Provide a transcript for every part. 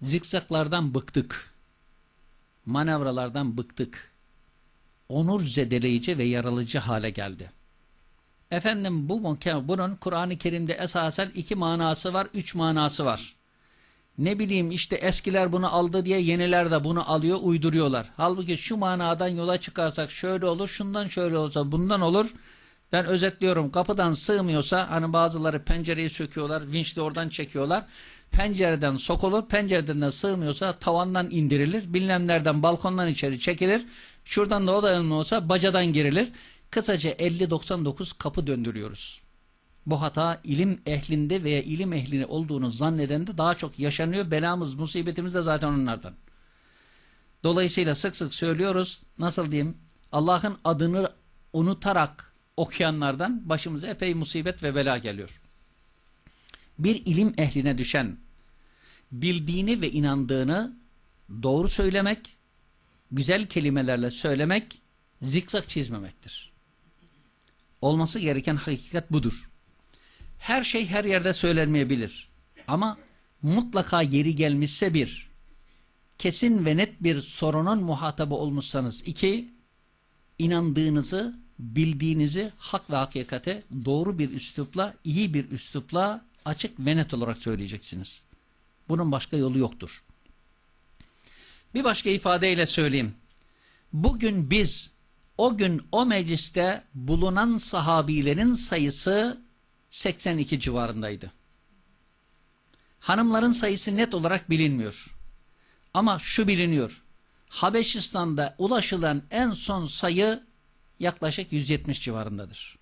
Zikzaklardan bıktık. Manevralardan bıktık. Onur zedeleyici ve yaralıcı hale geldi. Efendim bunun Kur'an-ı Kerim'de esasen 2 manası var, 3 manası var. Ne bileyim işte eskiler bunu aldı diye yeniler de bunu alıyor, uyduruyorlar. Halbuki şu manadan yola çıkarsak şöyle olur, şundan şöyle olsa bundan olur. Ben özetliyorum, kapıdan sığmıyorsa hani bazıları pencereyi söküyorlar, vinçle oradan çekiyorlar. Pencereden sokulur, pencereden de sığmıyorsa tavandan indirilir, bilmem nereden balkondan içeri çekilir. Şuradan da o da olsa bacadan girilir. Kısaca 50-99 kapı döndürüyoruz. Bu hata ilim ehlinde veya ilim ehlini olduğunu zannedende daha çok yaşanıyor. Belamız, musibetimiz de zaten onlardan. Dolayısıyla sık sık söylüyoruz. Nasıl diyeyim? Allah'ın adını unutarak okuyanlardan başımıza epey musibet ve bela geliyor. Bir ilim ehline düşen, bildiğini ve inandığını doğru söylemek, güzel kelimelerle söylemek, zikzak çizmemektir. Olması gereken hakikat budur. Her şey her yerde söylenmeyebilir. Ama mutlaka yeri gelmişse bir, kesin ve net bir sorunun muhatabı olmuşsanız iki, inandığınızı, bildiğinizi hak ve hakikate doğru bir üslupla, iyi bir üslupla açık ve net olarak söyleyeceksiniz. Bunun başka yolu yoktur. Bir başka ifadeyle söyleyeyim. Bugün biz, o gün o mecliste bulunan sahabilerin sayısı 82 civarındaydı. Hanımların sayısı net olarak bilinmiyor. Ama şu biliniyor. Habeşistan'da ulaşılan en son sayı yaklaşık 170 civarındadır.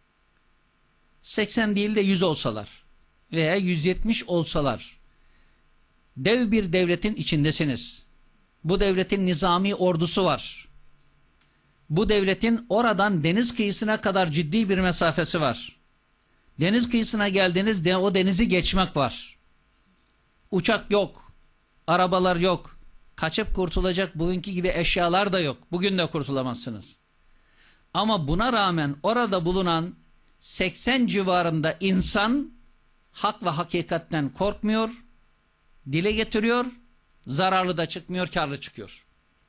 80 değil de 100 olsalar veya 170 olsalar dev bir devletin içindesiniz. Bu devletin nizami ordusu var. Bu devletin oradan deniz kıyısına kadar ciddi bir mesafesi var. Deniz kıyısına geldiniz, o denizi geçmek var. Uçak yok, arabalar yok, kaçıp kurtulacak bugünkü gibi eşyalar da yok. Bugün de kurtulamazsınız. Ama buna rağmen orada bulunan 80 civarında insan hak ve hakikatten korkmuyor, dile getiriyor, zararlı da çıkmıyor, kârlı çıkıyor.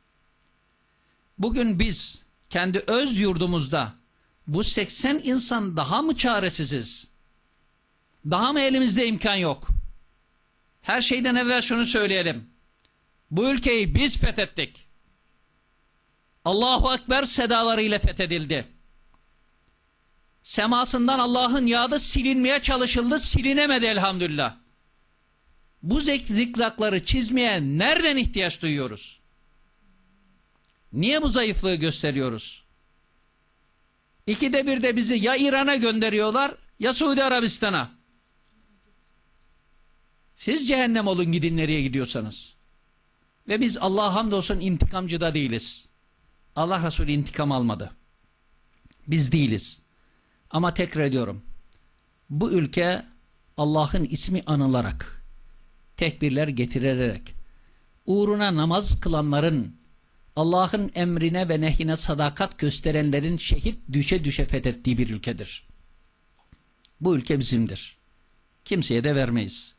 Bugün biz kendi öz yurdumuzda bu 80 insan daha mı çaresiziz? Daha mı elimizde imkan yok? Her şeyden evvel şunu söyleyelim. Bu ülkeyi biz fethettik. Allahu Ekber sedalarıyla fethedildi. Semasından Allah'ın yağdı silinmeye çalışıldı, silinemedi elhamdülillah. Bu zikzakları çizmeye nereden ihtiyaç duyuyoruz? Niye bu zayıflığı gösteriyoruz? İkide bir de bizi ya İran'a gönderiyorlar ya Suudi Arabistan'a. Siz cehennem olun gidin nereye gidiyorsanız. Ve biz Allah'a hamdolsun intikamcı da değiliz. Allah Resulü intikam almadı. Biz değiliz. Ama tekrar ediyorum. Bu ülke Allah'ın ismi anılarak, tekbirler getirilerek, uğruna namaz kılanların, Allah'ın emrine ve nehyine sadakat gösterenlerin şehit düşe düşe fethettiği bir ülkedir. Bu ülke bizimdir. Kimseye de vermeyiz.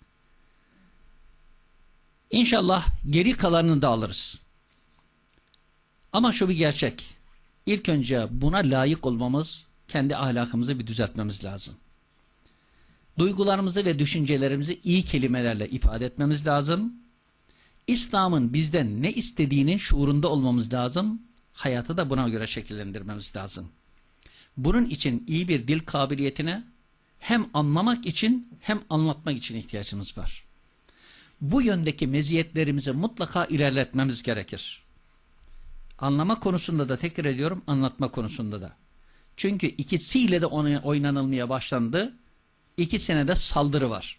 İnşallah geri kalanını da alırız. Ama şu bir gerçek. İlk önce buna layık olmamız, kendi ahlakımızı bir düzeltmemiz lazım. Duygularımızı ve düşüncelerimizi iyi kelimelerle ifade etmemiz lazım. İslam'ın bizden ne istediğinin şuurunda olmamız lazım. Hayatı da buna göre şekillendirmemiz lazım. Bunun için iyi bir dil kabiliyetine hem anlamak için hem anlatmak için ihtiyacımız var. Bu yöndeki meziyetlerimizi mutlaka ilerletmemiz gerekir. Anlama konusunda da tekrar ediyorum, anlatma konusunda da. Çünkü ikisiyle de oynanılmaya başlandı. İkisine de saldırı var.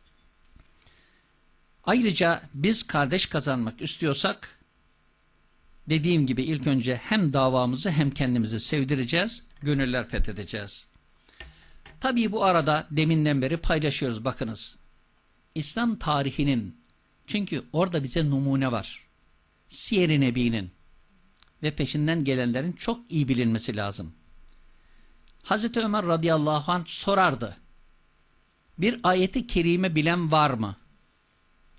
Ayrıca biz kardeş kazanmak istiyorsak, dediğim gibi ilk önce hem davamızı hem kendimizi sevdireceğiz, gönüller fethedeceğiz. Tabii bu arada deminden beri paylaşıyoruz, bakınız. İslam tarihinin, çünkü orada bize numune var. Siyer-i Nebi'nin ve peşinden gelenlerin çok iyi bilinmesi lazım. Hazreti Ömer radıyallahu anh sorardı. Bir ayeti kerime bilen var mı?